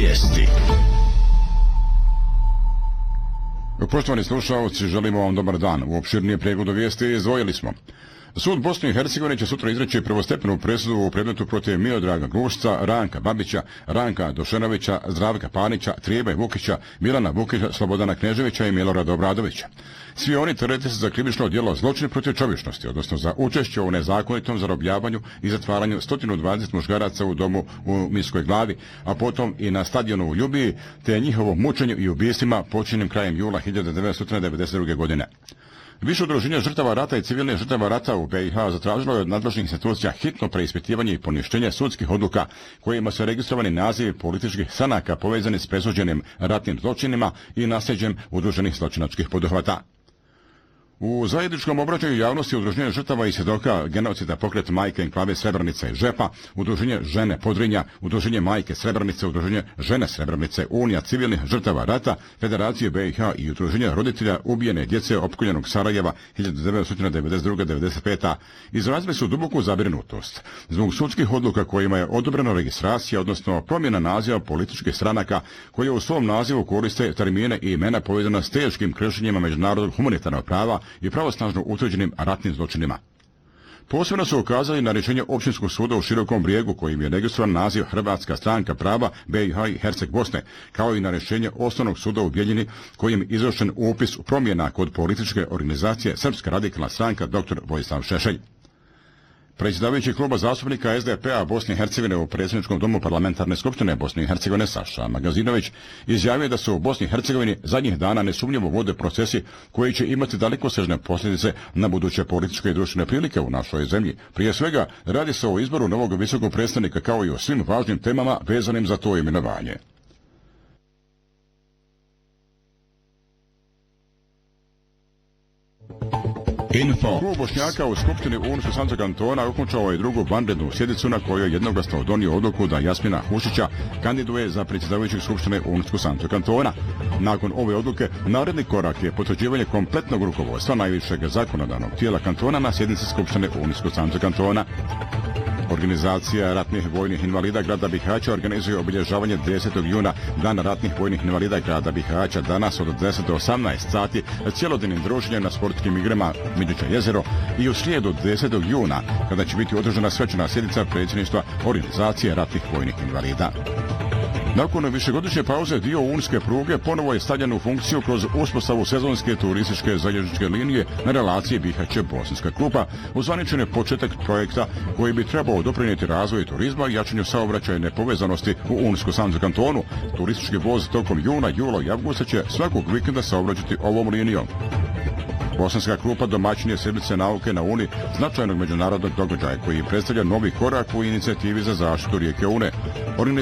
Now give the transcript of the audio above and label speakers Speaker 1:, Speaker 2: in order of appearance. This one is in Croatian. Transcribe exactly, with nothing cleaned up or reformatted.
Speaker 1: vijesti.
Speaker 2: Poštovani slušalci, želimo vam dobar dan. U opširnije pregledu vijesti izdvojili smo. Sud Bosne i Hercegovine će sutra izreći prvostepenu presudu u predmetu protiv Miodraga Grušca, Ranka Babića, Ranka Došenovića, Zdravka Panića, Trijebe Vukića, Milana Vukića, Slobodana Kneževića i Milorada Obradovića. Svi oni terete se za krivično djelo zločin protiv čovječnosti, odnosno za učešće u nezakonitom zarobljavanju i zatvaranju sto dvadeset muškaraca u domu u Minskoj Glavi, a potom i na stadionu u Ljubiji, te njihovom mučenju i ubijstvima počinjenim krajem jula hiljadu devetsto devedeset druge. godine. Više udruženja žrtava rata i civilnih žrtava rata u B i H zatražilo je od nadležnih institucija hitno preispitivanje i poništenje sudskih odluka kojima su registrovani nazivi političkih stranaka povezani s presuđenim ratnim zločinima i nasljeđem udruženih zločinačkih poduhvata. U zajedničkom obraćanju javnosti udruženje žrtava i svjedoka genocida Pokret majke enklave Srebrenica i Žepa, udruženje žene Podrinja, udruženje majke Srebrenice, udruženje žene Srebrenice, Unija civilnih žrtava rata, Federacije B i H i udruženje roditelja ubijene djece opkoljenog Sarajeva hiljadu devetsto devedeset druge do devedeset pete. izrazili su duboku zabrinutost zbog sudskih odluka kojima je odobrena registracija, odnosno promjena naziva političkih stranaka koje u svom nazivu koriste termine i imena povezana s teškim kršenjima međunarodnog humanitarnog prava i pravosnažno utvrđenim ratnim zločinima. Posebno su ukazali na rješenje Općinskog suda u Širokom Brijegu kojim je registrovan naziv Hrvatska stranka prava B i H i Herceg Bosne, kao i na rješenje Osnovnog suda u Bijeljini kojim je izvršen upis promjena kod političke organizacije Srpska radikalna stranka dr. Vojislav Šešelj. Predsjedavajući kluba zastupnika S D P-a Bosne i Hercegovine u predsjedničkom domu parlamentarne skupštine Bosne i Hercegovine Saša Magazinović izjavio da se u Bosni i Hercegovini zadnjih dana nesumnjivo vode procesi koji će imati dalekosežne posljedice na buduće političke i društvene prilike u našoj zemlji. Prije svega radi se o izboru novog visokog predstavnika kao i o svim važnim temama vezanim za to imenovanje.
Speaker 1: Info.
Speaker 2: Klub Bošnjaka u Skupštini Unsko-Sanskog kantona okončao je drugu vanrednu sjednicu na kojoj je jednoglasno donio odluku da Jasmina Hušića kandiduje za predsjedavajućeg Skupštine Unsko-Sanskog kantona. Nakon ove odluke, naredni korak je potvrđivanje kompletnog rukovodstva najvišeg zakonodavnog tijela kantona na sjednici Skupštine Unsko-Sanskog kantona. Organizacija ratnih vojnih invalida grada Bihaća organizuje obilježavanje desetog juna Dana ratnih vojnih invalida grada Bihaća danas od deset do osamnaest sati cjelodnevnim druženjem na sportskim igrama Miđuće jezero i u srijedu desetog juna kada će biti održana svečana sjednica predsjedništva Organizacije ratnih vojnih invalida. Nakon višegodišnje pauze dio unske pruge ponovo je stavljen u funkciju kroz uspostavu sezonske turističke željezničke linije na relaciji Bihać-Bosanska Krupa, uzvaničen je početak projekta koji bi trebao doprinijeti razvoju turizma i jačanju saobraćajne povezanosti u Unsko-Sanskom kantonu. Turistički voz tokom juna, jula i avgusta će svakog vikenda saobraćati ovom linijom. Bosanska Krupa domaćin je sedmice nauke na Uni, značajnog međunarodnog događaja koji predstavlja novi korak u inicijativi za zaštitu rijeke Une.